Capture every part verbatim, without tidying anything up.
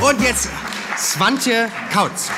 Und jetzt Swantje Kautz.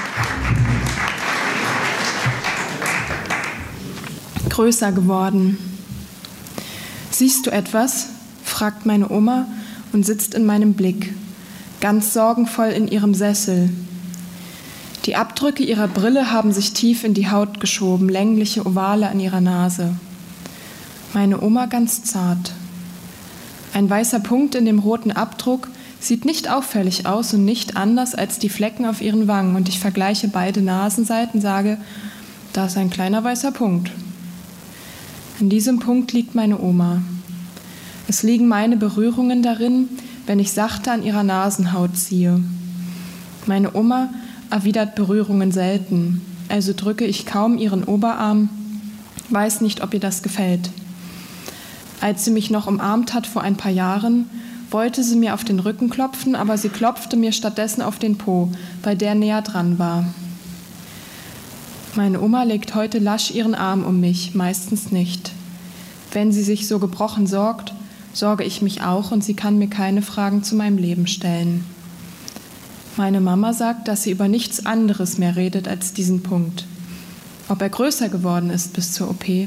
Größer geworden. Siehst du etwas? Fragt meine Oma und sitzt in meinem Blick, ganz sorgenvoll in ihrem Sessel. Die Abdrücke ihrer Brille haben sich tief in die Haut geschoben, längliche Ovale an ihrer Nase. Meine Oma ganz zart. Ein weißer Punkt in dem roten Abdruck sieht nicht auffällig aus und nicht anders als die Flecken auf ihren Wangen. Und ich vergleiche beide Nasenseiten, sage, da ist ein kleiner weißer Punkt. In diesem Punkt liegt meine Oma. Es liegen meine Berührungen darin, wenn ich sachte an ihrer Nasenhaut ziehe. Meine Oma erwidert Berührungen selten, also drücke ich kaum ihren Oberarm, weiß nicht, ob ihr das gefällt. Als sie mich noch umarmt hat vor ein paar Jahren, wollte sie mir auf den Rücken klopfen, aber sie klopfte mir stattdessen auf den Po, weil der näher dran war. Meine Oma legt heute lasch ihren Arm um mich, meistens nicht. Wenn sie sich so gebrochen sorgt, sorge ich mich auch und sie kann mir keine Fragen zu meinem Leben stellen. Meine Mama sagt, dass sie über nichts anderes mehr redet als diesen Punkt. Ob er größer geworden ist bis zur O P.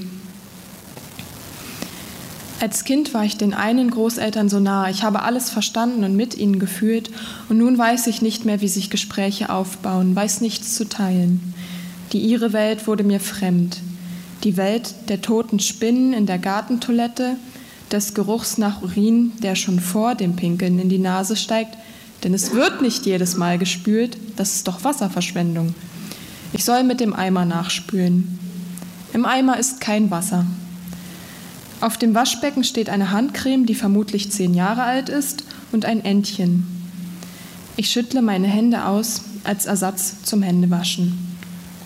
Als Kind war ich den einen Großeltern so nah. Ich habe alles verstanden und mit ihnen gefühlt. Und nun weiß ich nicht mehr, wie sich Gespräche aufbauen, weiß nichts zu teilen. Die ihre Welt wurde mir fremd. Die Welt der toten Spinnen in der Gartentoilette, des Geruchs nach Urin, der schon vor dem Pinkeln in die Nase steigt, denn es wird nicht jedes Mal gespült, das ist doch Wasserverschwendung. Ich soll mit dem Eimer nachspülen. Im Eimer ist kein Wasser. Auf dem Waschbecken steht eine Handcreme, die vermutlich zehn Jahre alt ist, und ein Entchen. Ich schüttle meine Hände aus als Ersatz zum Händewaschen.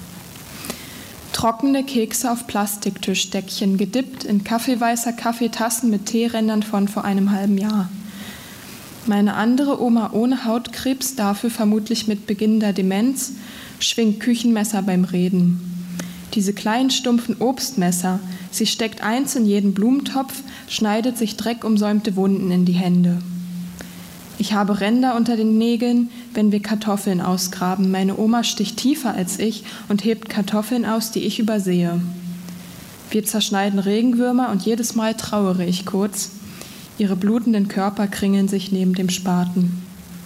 Trockene Kekse auf Plastiktischdeckchen, gedippt in kaffeeweißer Kaffeetassen mit Teerändern von vor einem halben Jahr. Meine andere Oma ohne Hautkrebs, dafür vermutlich mit beginnender Demenz, schwingt Küchenmesser beim Reden. Diese kleinen stumpfen Obstmesser, sie steckt eins in jeden Blumentopf, schneidet sich dreckumsäumte Wunden in die Hände. Ich habe Ränder unter den Nägeln, wenn wir Kartoffeln ausgraben. Meine Oma sticht tiefer als ich und hebt Kartoffeln aus, die ich übersehe. Wir zerschneiden Regenwürmer und jedes Mal trauere ich kurz. Ihre blutenden Körper kringeln sich neben dem Spaten.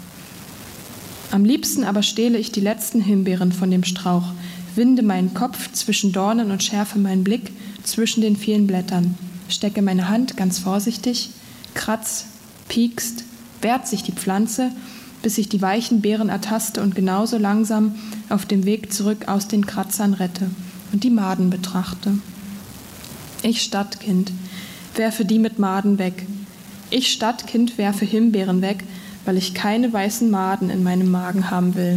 Am liebsten aber stehle ich die letzten Himbeeren von dem Strauch, winde meinen Kopf zwischen Dornen und schärfe meinen Blick zwischen den vielen Blättern, stecke meine Hand ganz vorsichtig, kratz, piekst, wehrt sich die Pflanze, bis ich die weichen Beeren ertaste und genauso langsam auf dem Weg zurück aus den Kratzern rette und die Maden betrachte. Ich Stadtkind, werfe die mit Maden weg. Ich Stadtkind werfe Himbeeren weg, weil ich keine weißen Maden in meinem Magen haben will.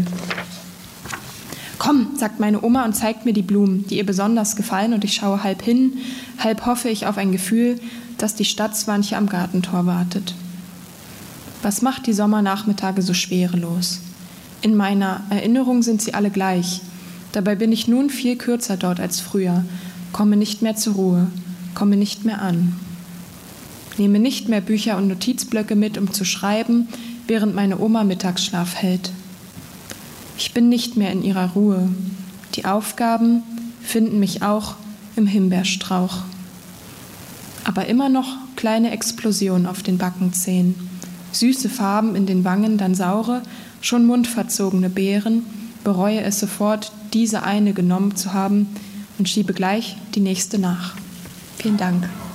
Komm, sagt meine Oma und zeigt mir die Blumen, die ihr besonders gefallen, und ich schaue halb hin, halb hoffe ich auf ein Gefühl, dass die Stadtswantje am Gartentor wartet. Was macht die Sommernachmittage so schwerelos? In meiner Erinnerung sind sie alle gleich. Dabei bin ich nun viel kürzer dort als früher, komme nicht mehr zur Ruhe, komme nicht mehr an. Nehme nicht mehr Bücher und Notizblöcke mit, um zu schreiben, während meine Oma Mittagsschlaf hält. Ich bin nicht mehr in ihrer Ruhe. Die Aufgaben finden mich auch im Himbeerstrauch. Aber immer noch kleine Explosionen auf den Backenzähnen. Süße Farben in den Wangen, dann saure, schon mundverzogene Beeren, bereue es sofort, diese eine genommen zu haben und schiebe gleich die nächste nach. Vielen Dank.